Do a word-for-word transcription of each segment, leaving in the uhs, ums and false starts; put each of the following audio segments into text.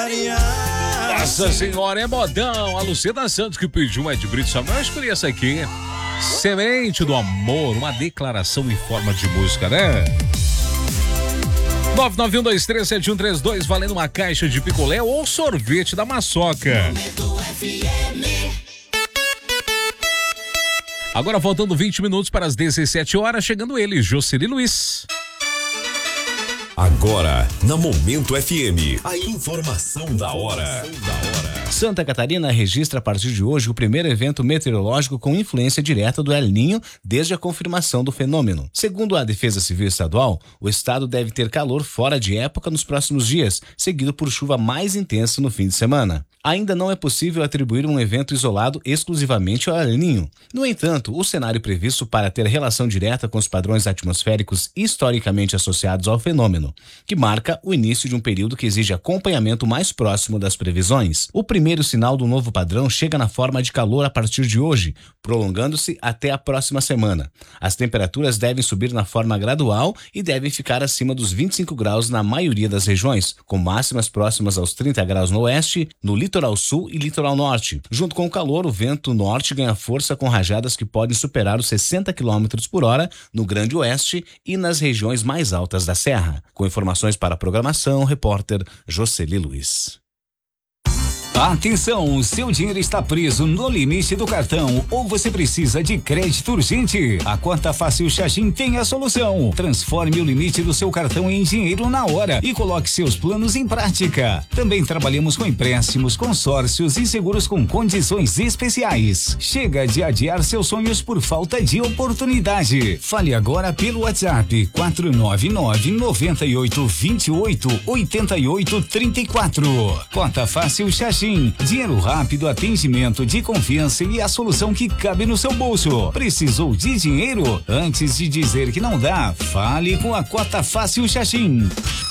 clarear. Nossa senhora, é modão. A Lucida Santos que pediu uma de Brito Samuel. Eu escolhi essa aqui. Semente do Amor, uma declaração em forma de música, né? nove nove um dois três sete um três dois, valendo uma caixa de picolé ou sorvete da Maçoca. Agora faltando vinte minutos para as dezessete horas, chegando ele, Jocely Luiz. Agora, na Momento F M, a informação da hora. Santa Catarina registra a partir de hoje o primeiro evento meteorológico com influência direta do El Niño desde a confirmação do fenômeno. Segundo a Defesa Civil Estadual, o estado deve ter calor fora de época nos próximos dias, seguido por chuva mais intensa no fim de semana. Ainda não é possível atribuir um evento isolado exclusivamente ao El Niño. No entanto, o cenário previsto para ter relação direta com os padrões atmosféricos historicamente associados ao fenômeno, que marca o início de um período que exige acompanhamento mais próximo das previsões. O primeiro sinal do novo padrão chega na forma de calor a partir de hoje, prolongando-se até a próxima semana. As temperaturas devem subir na forma gradual e devem ficar acima dos vinte e cinco graus na maioria das regiões, com máximas próximas aos trinta graus no oeste, no litoral sul e litoral norte. Junto com o calor, o vento norte ganha força com rajadas que podem superar os sessenta quilômetros por hora no Grande Oeste e nas regiões mais altas da Serra. Com informações para a programação, repórter Jocely Luiz. Atenção, seu dinheiro está preso no limite do cartão ou você precisa de crédito urgente? A Conta Fácil Xaxim tem a solução. Transforme o limite do seu cartão em dinheiro na hora e coloque seus planos em prática. Também trabalhamos com empréstimos, consórcios e seguros com condições especiais. Chega de adiar seus sonhos por falta de oportunidade. Fale agora pelo WhatsApp quatro nove nove, nove oito dois oito, oito oito três quatro. Conta Fácil Xaxim. Dinheiro rápido, atendimento de confiança e a solução que cabe no seu bolso. Precisou de dinheiro? Antes de dizer que não dá, fale com a Conta Fácil Xaxim.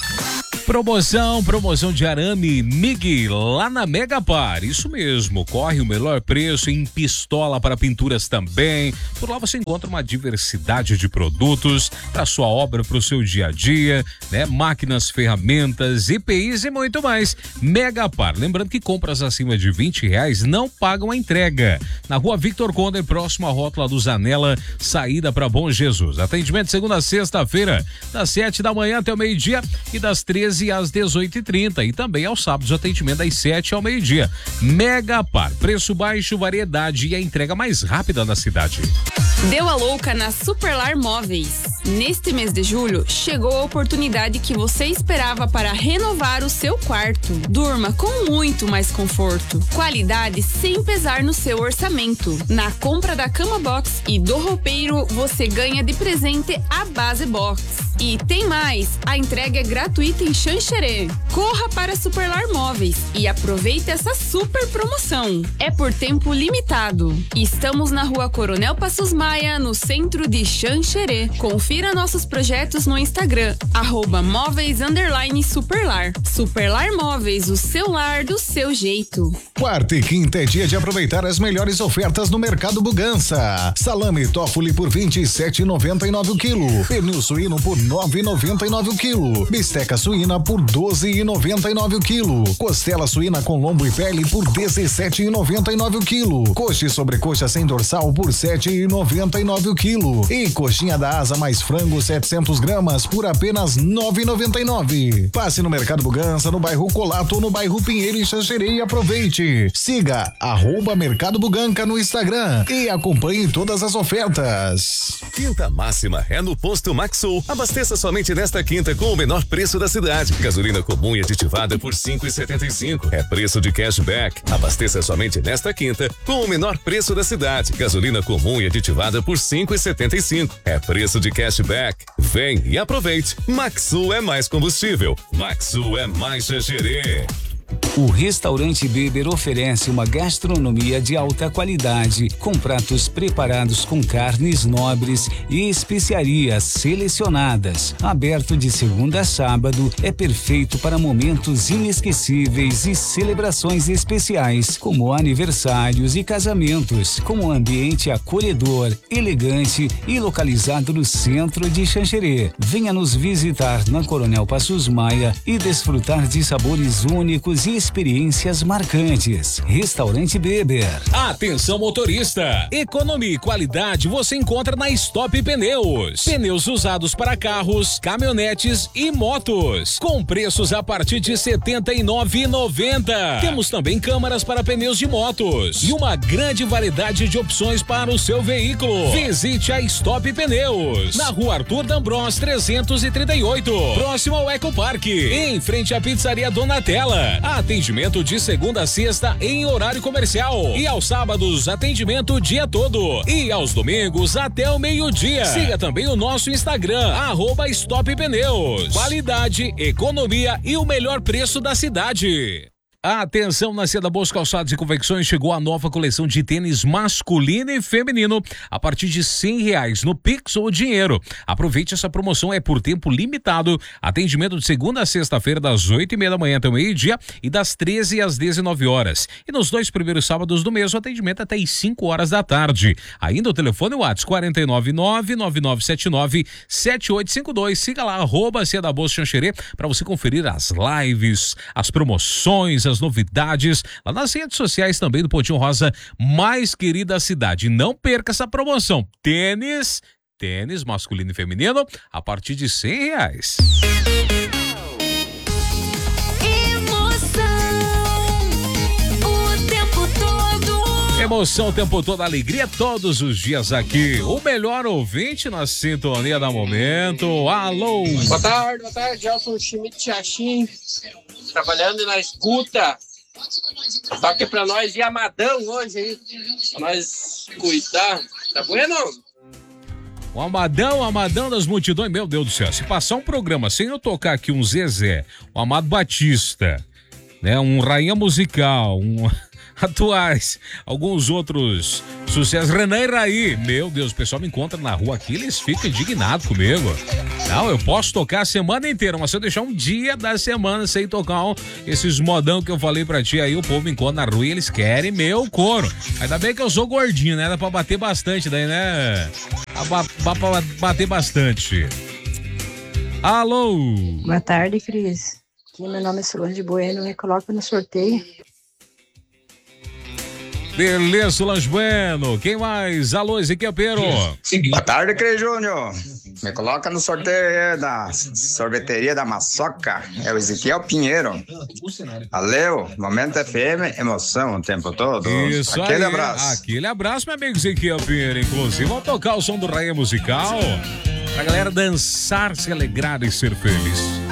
Promoção, promoção de arame M I G lá na Megapar, isso mesmo, corre o melhor preço em pistola para pinturas também. Por lá você encontra uma diversidade de produtos para sua obra, para o seu dia a dia, né? Máquinas, ferramentas, E P Is e muito mais. Megapar, lembrando que compras acima de vinte reais não pagam a entrega. Na rua Victor Conde, próximo à rótula do Zanella, saída para Bom Jesus. Atendimento de segunda a sexta-feira, das sete da manhã até o meio-dia e das treze às dezoito e trinta, e também aos sábados atendimento das sete ao meio-dia. Megapar, preço baixo, variedade e a entrega mais rápida na cidade. Deu a louca na Superlar Móveis. Neste mês de julho, chegou a oportunidade que você esperava para renovar o seu quarto. Durma com muito mais conforto. Qualidade sem pesar no seu orçamento. Na compra da cama box e do roupeiro, você ganha de presente a base box. E tem mais, a entrega é gratuita em Xanxerê. Corra para Superlar Móveis e aproveite essa super promoção. É por tempo limitado. Estamos na rua Coronel Passos Maia, no centro de Xanxerê. Confira nossos projetos no Instagram, arroba móveis underline superlar. Superlar Móveis, o seu lar do seu jeito. Quarta e quinta é dia de aproveitar as melhores ofertas no Mercado Bugança. Salame Toffoli por vinte e sete reais e noventa e nove o quilo. Pernil suíno por nove reais e noventa e nove o quilo. Bisteca suína por doze reais e noventa e nove o quilo. Costela suína com lombo e pele por dezessete reais e noventa e nove o quilo. Coxa e sobrecoxa sem dorsal por sete reais e noventa e nove o quilo. E coxinha da asa mais frango setecentos gramas por apenas nove reais e noventa e nove. Passe no Mercado Bugança, no bairro Colato ou no bairro Pinheiro e Xanxerê e aproveite. Siga arroba Mercado Buganca no Instagram e acompanhe todas as ofertas. Quinta máxima é no Posto Maxul. Abasteça somente nesta quinta com o menor preço da cidade. Gasolina comum e aditivada por cinco reais e setenta e cinco. É preço de cashback. Abasteça somente nesta quinta com o menor preço da cidade. Gasolina comum e aditivada por cinco reais e setenta e cinco. É preço de cashback. Vem e aproveite. Maxul é mais combustível. Maxul é mais Xanxerê. O restaurante Beber oferece uma gastronomia de alta qualidade, com pratos preparados com carnes nobres e especiarias selecionadas. Aberto de segunda a sábado, é perfeito para momentos inesquecíveis e celebrações especiais, como aniversários e casamentos, com um ambiente acolhedor, elegante e localizado no centro de Xanxerê. Venha nos visitar na Coronel Passos Maia e desfrutar de sabores únicos e experiências marcantes. Restaurante Beber. Atenção motorista, economia e qualidade você encontra na Stop Pneus. Pneus usados para carros, caminhonetes e motos, com preços a partir de setenta e nove reais e noventa centavos. Temos também câmaras para pneus de motos e uma grande variedade de opções para o seu veículo. Visite a Stop Pneus, na rua Arthur D'Ambros trezentos e trinta e oito, próximo ao Ecopark, em frente à pizzaria Donatella. Atendimento de segunda a sexta em horário comercial e aos sábados atendimento o dia todo e aos domingos até o meio-dia. Siga também o nosso Instagram, arroba Stop Pneus. Qualidade, economia e o melhor preço da cidade. Atenção, na Seda Boas Calçados e Confecções chegou a nova coleção de tênis masculino e feminino a partir de cem reais no Pix ou dinheiro. Aproveite, essa promoção é por tempo limitado. Atendimento de segunda a sexta-feira das oito e meia da manhã até o meio-dia e das treze às dezenove horas. E nos dois primeiros sábados do mês o atendimento até às cinco horas da tarde. Ainda o telefone WhatsApp quatro nove nove, nove nove sete nove, sete oito cinco dois. Siga lá, arroba Seda Boas Xanxerê, para você conferir as lives, as promoções, as novidades lá nas redes sociais também do Pontinho Rosa, mais querida cidade. Não perca essa promoção. Tênis, tênis masculino e feminino a partir de cem reais. Emoção o tempo todo, alegria todos os dias aqui. O melhor ouvinte na sintonia da momento. Alô! Boa tarde, boa tarde. Gelson Schmidt Chachim, trabalhando na escuta. Toque pra nós e Amadão hoje aí, pra nós cuidar. Tá bueno? O Amadão, Amadão das multidões. Meu Deus do céu, se passar um programa sem eu tocar aqui um Zezé, um Amado Batista, né, um Rainha Musical, um... atuais, alguns outros sucessos, Renan e Raí, meu Deus, o pessoal me encontra na rua aqui, eles ficam indignados comigo. Não, eu posso tocar a semana inteira, mas se eu deixar um dia da semana sem tocar um, esses modão que eu falei pra ti aí, o povo me encontra na rua e eles querem meu couro. Ainda bem que eu sou gordinho, né? Dá pra bater bastante daí, né? Dá pra bater bastante. Alô? Boa tarde, Cris. Aqui, meu nome é Solange Bueno, me coloca no sorteio. Beleza, Solange Bueno. Quem mais? Alô, Ezequiel Pero. Boa tarde, Cris Júnior. Me coloca no sorteio da sorveteria da Maçoca. É o Ezequiel Pinheiro. Valeu. Momento F M, emoção o tempo todo. Isso Aquele aí. abraço. Aquele abraço, meu amigo Ezequiel Pinheiro. Inclusive, vamos tocar o som do Rainha Musical pra galera dançar, se alegrar e ser feliz.